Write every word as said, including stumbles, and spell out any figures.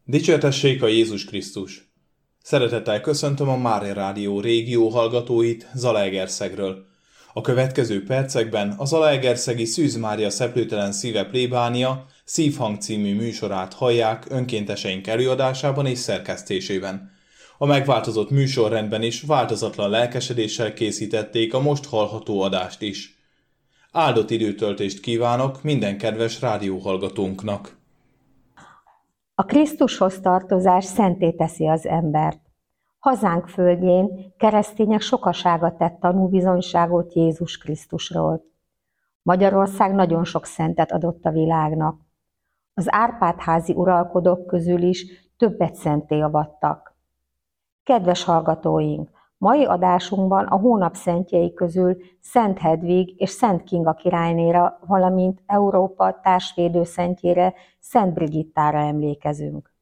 Dicsértessék a Jézus Krisztus! Szeretettel köszöntöm a Mária Rádió régió hallgatóit Zalaegerszegről. A következő percekben a zalaegerszegi Szűz Mária Szeplőtelen Szíve plébánia Szívhang című műsorát hallják önkénteseink előadásában és szerkesztésében. A megváltozott műsorrendben is változatlan lelkesedéssel készítették a most hallható adást is. Áldott időtöltést kívánok minden kedves rádióhallgatónknak! A Krisztushoz tartozás szenté teszi az embert. Hazánk földjén keresztények sokasága tett tanúbizonyságot Jézus Krisztusról. Magyarország nagyon sok szentet adott a világnak. Az Árpád-házi uralkodók közül is többet szenté avattak. Kedves hallgatóink, mai adásunkban a hónap szentjei közül Szent Hedvig és Szent Kinga királynéra, valamint Európa társvédőszentjére, Szent Brigittára emlékezünk.